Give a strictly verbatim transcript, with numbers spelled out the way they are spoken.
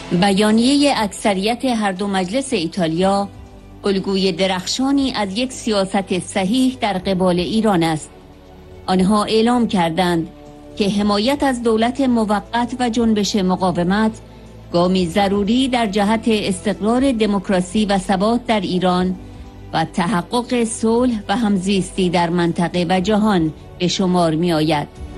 بیانیه اکثریت هر دو مجلس ایتالیا الگوی درخشانی از یک سیاست صحیح در قبال ایران است. آنها اعلام کردند که حمایت از دولت موقت و جنبش مقاومت گامی ضروری در جهت استقرار دموکراسی و ثبات در ایران و تحقق صلح و همزیستی در منطقه و جهان به شمار می آید.